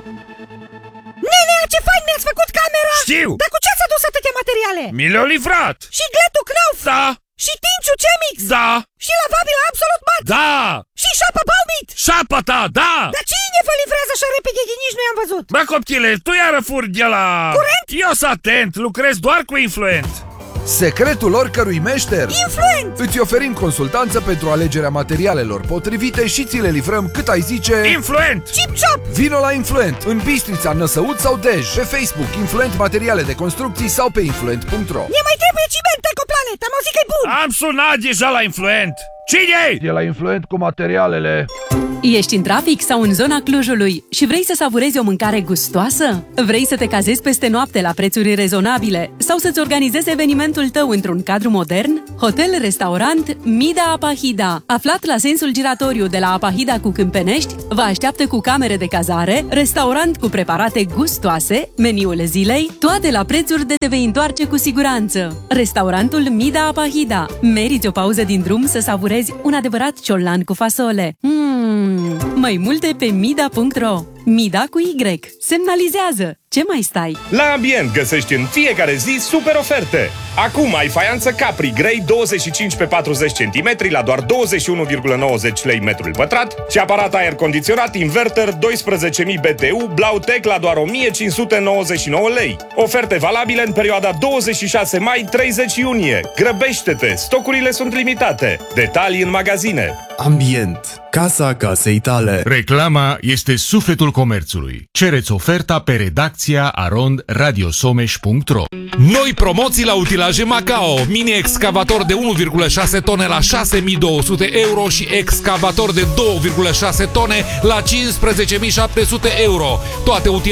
Nenea, ce fain mi-ați făcut camera! Știu! Dar cu ce ați adus atâtea materiale? Mi le-au livrat! Și gletul Knauf? Da! Și tinciu Cemix? Da! Și lavabil Absolut Mat? Da! Și șapa Baumit? Șapa ta, da! Dar cine vă livrează așa repede că nici nu i-am văzut? Bă, copchile, tu iară furi de la... Curent? Eu sunt atent, lucrez doar cu influent. Secretul oricărui meșter? Influent! Îți oferim consultanță pentru alegerea materialelor potrivite și ți le livrăm cât ai zice... Influent! Chip Chop! Vino la Influent, în Bistrița, Năsăud sau Dej, pe Facebook, Influent Materiale de Construcții sau pe influent.ro. Ne mai trebuie ciment Ecoplanet, am auzit că e bun! Am sunat deja la influent. Cine-i? E la Influent cu materialele. Ești în trafic sau în zona Clujului și vrei să savurezi o mâncare gustoasă? Vrei să te cazezi peste noapte la prețuri rezonabile sau să-ți organizezi evenimentul tău într-un cadru modern? Hotel-restaurant Mida Apahida, aflat la sensul giratoriu de la Apahida cu Câmpenești, vă așteaptă cu camere de cazare, restaurant cu preparate gustoase, meniul zilei, toate la prețuri de te vei întoarce cu siguranță. Restaurantul Mida Apahida. Meriți o pauză din drum să savurezi un adevărat ciolan cu fasole. Mai multe pe mida.ro. Mida cu Y. Semnalizează. Ce mai stai? La Ambient găsești în fiecare zi super oferte. Acum ai faianță Capri Grey 25 pe 40 cm la doar 21,90 lei metrul pătrat și aparat aer condiționat inverter 12.000 BTU Blautech la doar 1.599 lei. Oferte valabile în perioada 26 mai-30 iunie. Grăbește-te, stocurile sunt limitate. Detalii în magazine. Ambient. Casa casei tale. Reclama este sufletul comerțului. Cereți oferta pe redacția arondradiosomeș.ro. Noi promoții la utilaje Macao. Mini-excavator de 1,6 tone la 6.200 euro și excavator de 2,6 tone la 15.700 euro. Toate